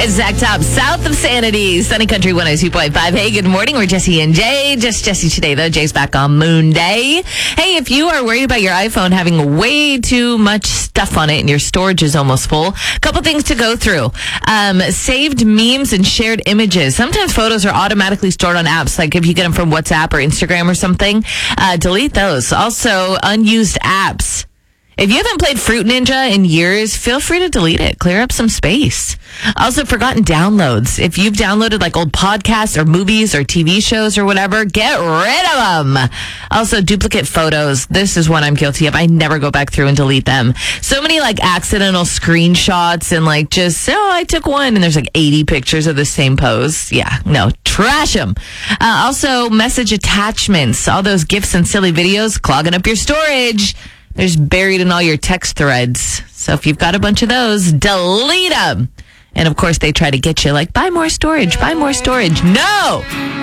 It's Zach Top, south of Sanity, Sunny Country 102.5. Hey, good morning. We're Jesse and Jay. Just Jesse today, though. Jay's back on Moon Day. Hey, if you are worried about your iPhone having way too much stuff on it and your storage is almost full, a couple things to go through. Saved memes and shared images. Sometimes photos are automatically stored on apps, like if you get them from WhatsApp or Instagram or something. Delete those. Also, unused apps. If you haven't played Fruit Ninja in years, feel free to delete it. Clear up some space. Also, forgotten downloads. If you've downloaded like old podcasts or movies or TV shows or whatever, get rid of them. Also, duplicate photos. This is one I'm guilty of. I never go back through and delete them. So many like accidental screenshots and like just, I took one and there's like 80 pictures of the same pose. Yeah, no, trash them. Also, message attachments. All those GIFs and silly videos clogging up your storage. There's buried in all your text threads. So if you've got a bunch of those, delete them. And of course, they try to get you like, buy more storage, buy more storage. No!